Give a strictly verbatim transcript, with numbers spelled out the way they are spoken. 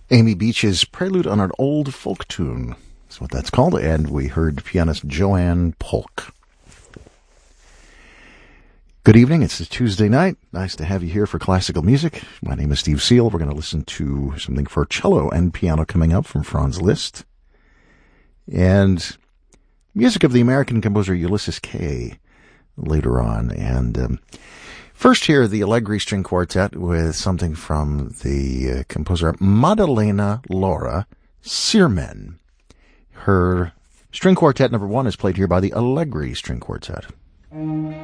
Amy Beach's Prelude on an Old Folk Tune. That's what that's called. And we heard pianist Joanne Polk. Good evening. It's a Tuesday night. Nice to have you here for classical music. My name is Steve Seal. We're going to listen to something for cello and piano coming up from Franz Liszt. And music of the American composer Ulysses Kay later on. And um, first here, the Allegri String Quartet with something from the uh, composer Maddalena Laura Sirmen. Her string quartet number one is played here by the Allegri String Quartet.